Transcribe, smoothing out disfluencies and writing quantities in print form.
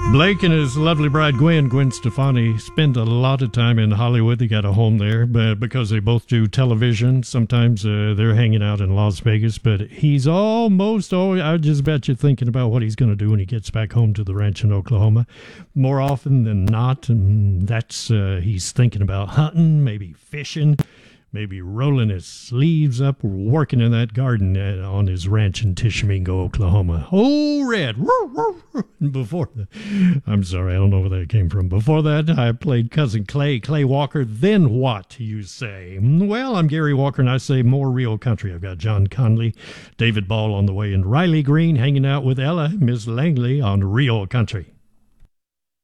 Blake and his lovely bride Gwen Stefani, spend a lot of time in Hollywood. They got a home there, but because they both do television, sometimes they're hanging out in Las Vegas. But he's almost always, I just bet you, thinking about what he's going to do when he gets back home to the ranch in Oklahoma. More often than not, and that's he's thinking about hunting, maybe fishing, maybe rolling his sleeves up, working in that garden on his ranch in Tishomingo, Oklahoma. Oh, Red. Before that, I'm sorry, I don't know where that came from. Before that, I played Cousin Clay Walker. Then what, you say? Well, I'm Gary Walker, and I say more real country. I've got John Conley, David Ball on the way, and Riley Green hanging out with Ella, Miss Langley on Real Country.